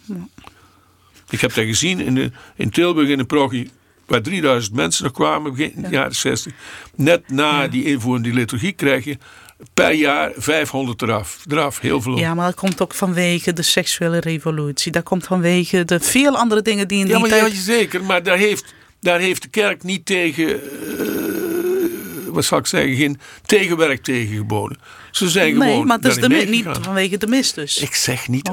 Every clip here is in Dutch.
Ik heb dat gezien in Tilburg in de parochie, waar 3000 mensen nog kwamen begin jaren 60. Net na die invoer in die liturgie krijg je per jaar 500 eraf. Heel veel. Ja, maar dat komt ook vanwege de seksuele revolutie. Dat komt vanwege de veel andere dingen die in die tijd... Ja, zeker. Maar daar heeft de kerk niet tegen... wat zal ik zeggen? Geen tegenwerk tegen geboden. Ze zijn gewoon... Nee, maar het is niet vanwege de mis dus. Ik zeg niet...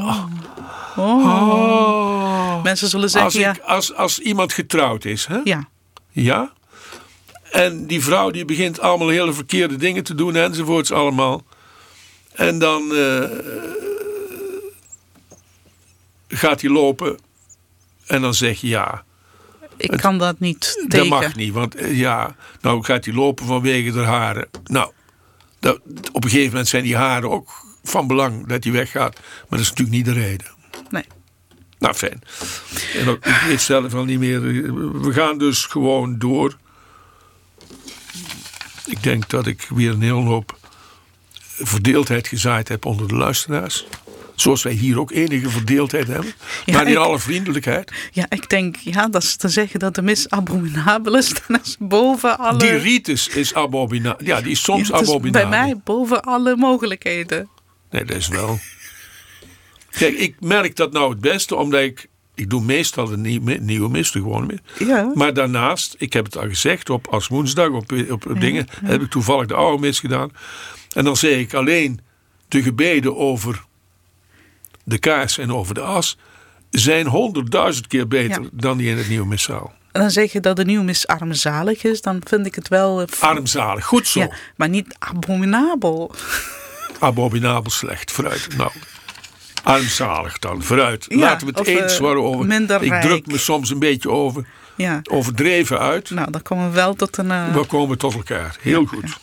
Mensen zullen zeggen... Als iemand getrouwd is, hè? Ja. Ja? En die vrouw die begint allemaal hele verkeerde dingen te doen enzovoorts allemaal. En dan gaat hij lopen en dan zeg je ja. Ik kan dat niet tegen. Dat mag niet, want nou gaat hij lopen vanwege de haren. Nou, op een gegeven moment zijn die haren ook van belang dat hij weggaat. Maar dat is natuurlijk niet de reden. Nee. Nou, fijn. En ook, ik weet zelf al niet meer. We gaan dus gewoon door. Ik denk dat ik weer een hele hoop verdeeldheid gezaaid heb onder de luisteraars. Zoals wij hier ook enige verdeeldheid hebben. Maar in alle vriendelijkheid. Ja, ik denk, dat is te zeggen dat de mis abominabel is. Dan is boven alle... Die ritus is abominabel. Ja, die is soms abominabel. Bij mij boven alle mogelijkheden. Nee, dat is wel... Kijk, ik merk dat nou het beste, omdat ik doe meestal de nieuwe mis er gewoon mee. Ja. Maar daarnaast, ik heb het al gezegd, op Aswoensdag, op dingen, heb ik toevallig de oude mis gedaan. En dan zeg ik alleen de gebeden over de kaars en over de as zijn 100.000 keer beter dan die in het nieuwe missaal. En dan zeg je dat de nieuwe mis armzalig is, dan vind ik het wel... Armzalig, goed zo. Ja, maar niet abominabel. Abominabel slecht, vooruit. Nou... Armzalig dan, vooruit. Laten we het eens worden over. Ik druk me soms een beetje overdreven uit. Nou, dan komen we wel tot een... We komen tot elkaar. Heel goed. Ja.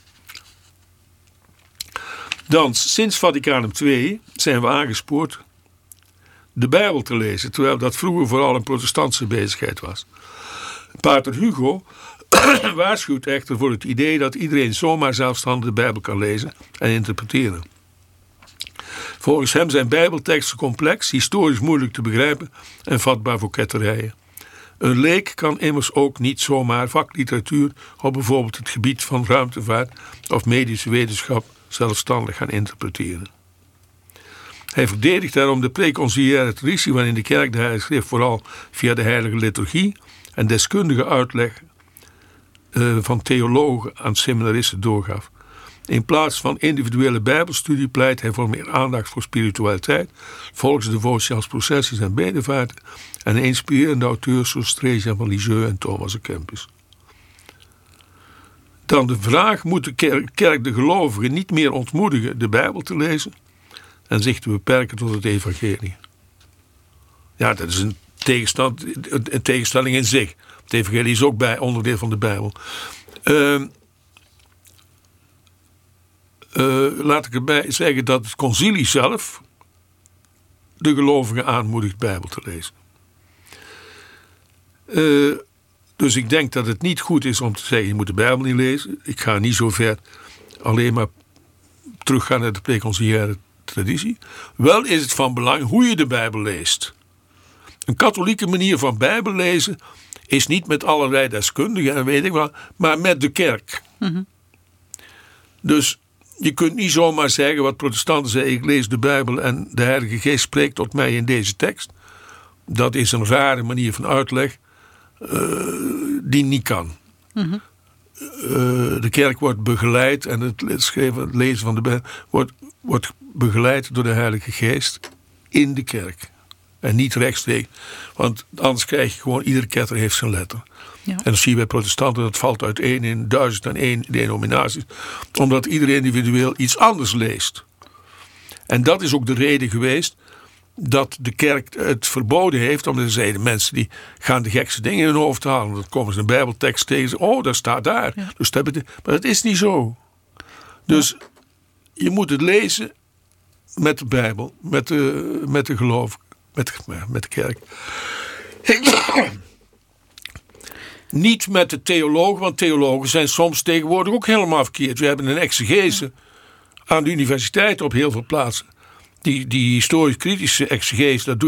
Dan, sinds Vaticanum II zijn we aangespoord de Bijbel te lezen. Terwijl dat vroeger vooral een protestantse bezigheid was. Pater Hugo waarschuwt echter voor het idee dat iedereen zomaar zelfstandig de Bijbel kan lezen en interpreteren. Volgens hem zijn bijbelteksten complex, historisch moeilijk te begrijpen en vatbaar voor ketterijen. Een leek kan immers ook niet zomaar vakliteratuur op bijvoorbeeld het gebied van ruimtevaart of medische wetenschap zelfstandig gaan interpreteren. Hij verdedigt daarom de preconciliaire traditie waarin de kerk de Heilige Schrift vooral via de heilige liturgie en deskundige uitleg van theologen aan seminaristen doorgaf. In plaats van individuele bijbelstudie pleit hij voor meer aandacht voor spiritualiteit, volksdevotie als processies en bedevaarten en inspirerende auteurs zoals Teresa van Lisieux en Thomas à Kempis. Dan de vraag, moet de kerk de gelovigen niet meer ontmoedigen de Bijbel te lezen en zich te beperken tot het evangelie? Ja, dat is een tegenstelling in zich. Het evangelie is ook onderdeel van de Bijbel. Laat ik erbij zeggen dat het concilie zelf de gelovigen aanmoedigt de Bijbel te lezen. Dus ik denk dat het niet goed is om te zeggen, je moet de Bijbel niet lezen. Ik ga niet zo ver alleen maar teruggaan naar de preconciliaire traditie. Wel is het van belang hoe je de Bijbel leest. Een katholieke manier van Bijbel lezen is niet met allerlei deskundigen en weet ik wat, maar met de kerk. Mm-hmm. Dus je kunt niet zomaar zeggen wat protestanten zeggen, ik lees de Bijbel en de Heilige Geest spreekt tot mij in deze tekst. Dat is een rare manier van uitleg die niet kan. Mm-hmm. De kerk wordt begeleid en het lezen van de Bijbel wordt begeleid door de Heilige Geest in de kerk. En niet rechtstreeks. Want anders krijg je gewoon, iedere ketter heeft zijn letter. Ja. En dan zie je bij protestanten, dat valt uiteen in 1001 denominaties. Omdat iedereen individueel iets anders leest. En dat is ook de reden geweest dat de kerk het verboden heeft. Omdat ze zeiden, mensen die gaan de gekste dingen in hun hoofd halen. Dan komen ze een bijbeltekst tegen. Oh, dat staat daar. Ja. Dus maar dat is niet zo. Dus je moet het lezen met de Bijbel. Met de geloof. Met de kerk. Niet met de theologen, want theologen zijn soms tegenwoordig ook helemaal verkeerd. We hebben een exegese aan de universiteit op heel veel plaatsen. Die historisch-kritische exegese, dat doe